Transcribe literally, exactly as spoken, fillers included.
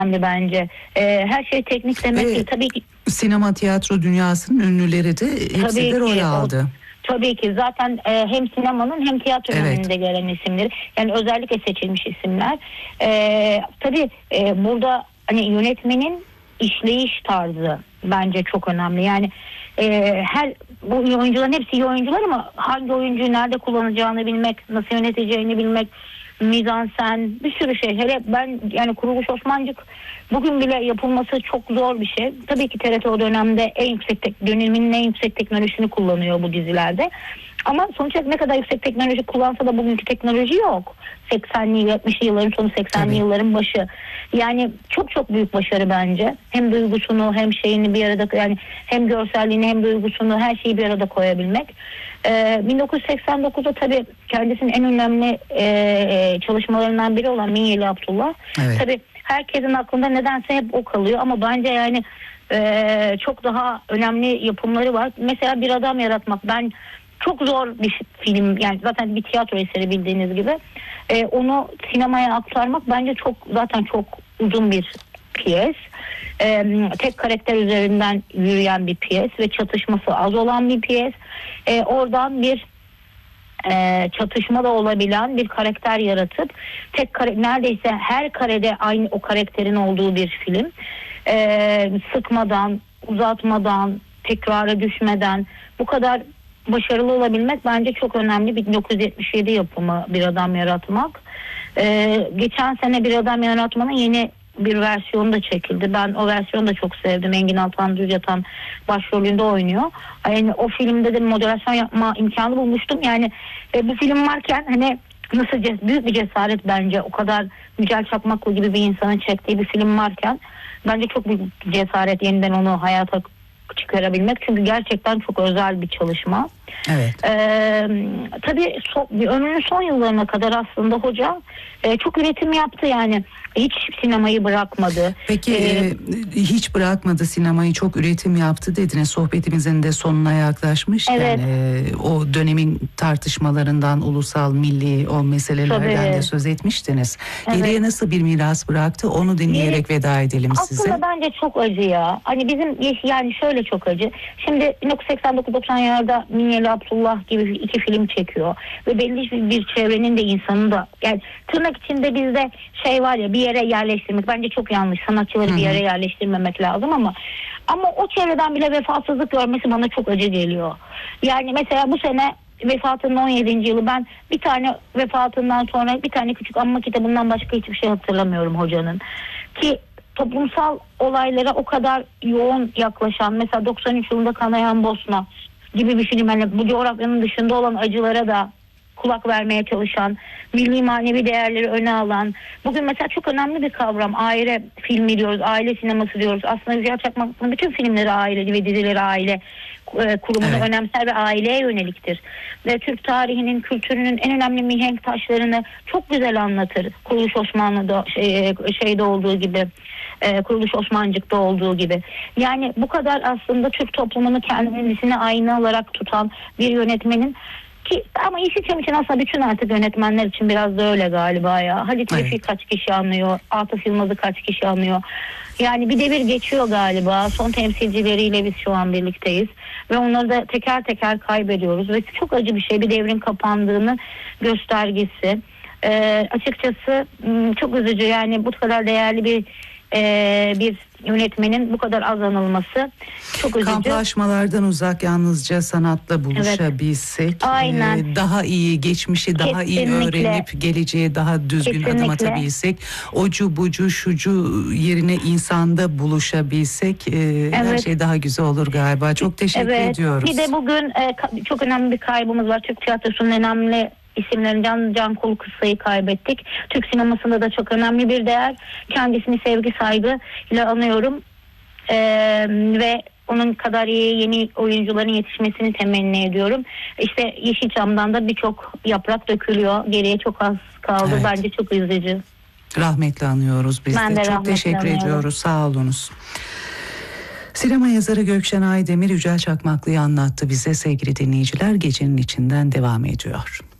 önemli bence. Ee, her şey teknik demek değil. Tabii ki sinema tiyatro dünyasının ünlüleri de hepsi de rol aldı. Tabii ki zaten e, hem sinemanın hem tiyatronun evet. önünde gelen isimleri, yani özellikle seçilmiş isimler. E, tabii e, burada hani yönetmenin işleyiş tarzı bence çok önemli. Yani e, her bu oyuncuların hepsi iyi oyuncular ama hangi oyuncuyu nerede kullanacağını bilmek, nasıl yöneteceğini bilmek, mizansen, bir sürü şey. Hele ben yani Kuruluş Osmancık bugün bile yapılması çok zor bir şey. Tabii ki T R T o dönemde en yüksek tek, döneminin en yüksek teknolojisini kullanıyor bu dizilerde. Ama sonuç olarak ne kadar yüksek teknoloji kullansa da bugünkü teknoloji yok. seksenli yetmişli yılların sonu, seksenli Tabii. yılların başı. Yani çok çok büyük başarı bence. Hem duygusunu hem şeyini bir arada, yani hem görselliğini hem duygusunu, her şeyi bir arada koyabilmek. Ee, bin dokuz yüz seksen dokuzda tabii kendisinin en önemli e, çalışmalarından biri olan Minyeli Abdullah. Evet. Tabii herkesin aklında nedense hep o kalıyor ama bence yani e, çok daha önemli yapımları var. Mesela Bir Adam Yaratmak, ben çok zor bir film, yani zaten bir tiyatro eseri bildiğiniz gibi. Ee, onu sinemaya aktarmak bence çok, zaten çok uzun bir piyes. Ee, tek karakter üzerinden yürüyen bir piyes ve çatışması az olan bir piyes. Ee, oradan bir e, çatışma da olabilen bir karakter yaratıp tek kare, neredeyse her karede aynı o karakterin olduğu bir film. Ee, sıkmadan, uzatmadan, tekrara düşmeden bu kadar başarılı olabilmek bence çok önemli. bin dokuz yüz yetmiş yedi yapımı Bir Adam Yaratmak. Ee, geçen sene Bir Adam Yaratmanın yeni bir versiyonu da çekildi. Ben o versiyonu da çok sevdim. Engin Altan Düzyatan başrolünde oynuyor. Yani o filmde de moderasyon yapma imkanı bulmuştum. Yani e, bu film varken hani nasıl ces- büyük bir cesaret bence, o kadar Mücel Çakmaklı gibi bir insanın çektiği bir film varken bence çok büyük bir cesaret yeniden onu hayata çıkarabilmek, çünkü gerçekten çok özel bir çalışma. Evet. Ee, tabii so, ömrünün son yıllarına kadar aslında hoca e, çok üretim yaptı, yani hiç sinemayı bırakmadı. Peki ee, e, hiç bırakmadı sinemayı, çok üretim yaptı dediniz. Sohbetimizin de sonuna yaklaşmışken evet. e, o dönemin tartışmalarından, ulusal milli o meselelerden tabii. de söz etmiştiniz. Evet. Geriye nasıl bir miras bıraktı, onu dinleyerek Geri, veda edelim aslında size. Aslında bence çok acı ya. Hani bizim yani şöyle çok acı. Şimdi bin dokuz yüz seksen dokuz doksan yıllarda Minyeli Abdullah gibi iki film çekiyor ve belli bir çevrenin de, insanın da, yani tırnak içinde bizde şey var ya, bir yere yerleştirmek bence çok yanlış. Sanatçıları Hı-hı. bir yere yerleştirmemek lazım ama ama o çevreden bile vefasızlık görmesi bana çok acı geliyor. Yani mesela bu sene vefatının on yedinci yılı, ben bir tane vefatından sonra bir tane küçük anma kitabından başka hiçbir şey hatırlamıyorum hocanın. Ki toplumsal olaylara o kadar yoğun yaklaşan, mesela doksan üç yılında Kanayan Bosna gibi bir film, hani bu coğrafyanın dışında olan acılara da kulak vermeye çalışan, milli manevi değerleri öne alan, bugün mesela çok önemli bir kavram, aile filmi diyoruz, aile sineması diyoruz. Aslında Mücel Çakmak'ın bütün filmleri aile ve dizileri aile kurumunu evet. önemser ve aileye yöneliktir. Ve Türk tarihinin, kültürünün en önemli mihenk taşlarını çok güzel anlatır. Kuruluş Osmanlı'da şey, şeyde olduğu gibi, e, Kuruluş Osmancık'ta olduğu gibi. Yani bu kadar aslında Türk toplumunu kendisine ayna olarak tutan bir yönetmenin, ki ama Yeşilçam için aslında bütün artık yönetmenler için biraz da öyle galiba ya. Halit Refi evet. kaç kişi anlıyor, Atıf Yılmaz'ı kaç kişi anlıyor. Yani bir devir geçiyor galiba. Son temsilcileriyle biz şu an birlikteyiz. Ve onları da teker teker kaybediyoruz. Ve çok acı bir şey. Bir devrin kapandığını göstergesi. Ee, açıkçası çok üzücü. Yani bu kadar değerli bir e, bir yönetmenin bu kadar az anılması çok üzücü. Kamplaşmalardan uzak, yalnızca sanatla buluşabilsek, evet. Aynen. daha iyi, geçmişi daha Kesinlikle. iyi öğrenip geleceğe daha düzgün Kesinlikle. adım atabilsek, ocu bucu şucu yerine insanda buluşabilsek e, evet. her şey daha güzel olur galiba. Çok teşekkür evet. ediyoruz. Bir de bugün e, çok önemli bir kaybımız var. Türk tiyatrosunun önemli isimlerinden Can Kolkısa'yı kaybettik. Türk sinemasında da çok önemli bir değer. Kendisini sevgi, saygı ile anıyorum. Ee, ve onun kadar iyi yeni oyuncuların yetişmesini temenni ediyorum. İşte Yeşilçam'dan da birçok yaprak dökülüyor. Geriye çok az kaldı. Evet. Bence çok üzücü. Rahmetle anıyoruz biz ben de. de çok teşekkür anıyorum. ediyoruz. Sağ olunuz. Sinema yazarı Gökşen Aydemir, Yücel Çakmaklı'yı anlattı bize sevgili dinleyiciler. Gecenin içinden devam ediyor.